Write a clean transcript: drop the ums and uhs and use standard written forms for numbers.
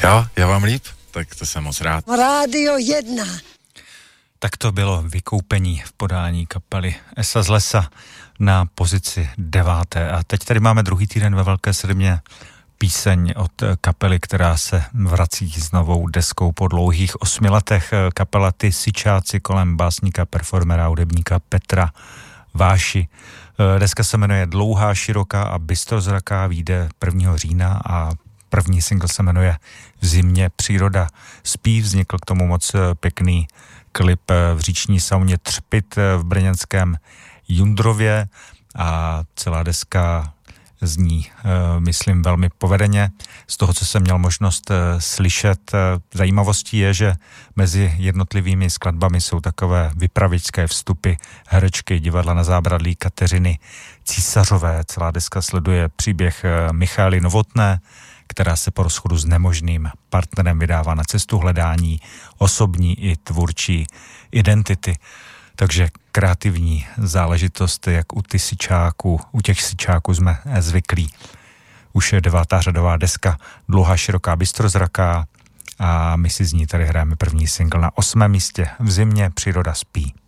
Jo, já vám líp, tak to jsem moc rád. Rádio 1. Tak to bylo Vykoupení v podání kapely Esa z lesa na pozici 9. A teď tady máme druhý týden ve Velké Srmě píseň od kapely, která se vrací s novou deskou po dlouhých 8 letech. Kapela Ty Sičáci kolem básníka, performera, hudebníka Petra Váši. Deska se jmenuje Dlouhá, široká a bystrozraká, vyjde 1. října a první single se jmenuje V zimě příroda spí. Vznikl k tomu moc pěkný klip v říční sauně Třpyt v brněnském Jundrově a celá deska zní, myslím, velmi povedeně. Z toho, co jsem měl možnost slyšet, zajímavostí je, že mezi jednotlivými skladbami jsou takové vypravičské vstupy herečky divadla Na zábradlí Kateřiny Císařové. Celá deska sleduje příběh Michaely Novotné, která se po rozchodu s nemožným partnerem vydává na cestu hledání osobní i tvůrčí identity. Takže kreativní záležitost, jak u těch Sičáků jsme zvyklí. Už je 9. řadová deska, Dlouhá, široká, bystrozraká a my si z ní tady hrajeme první single na 8. místě. V zimě příroda spí.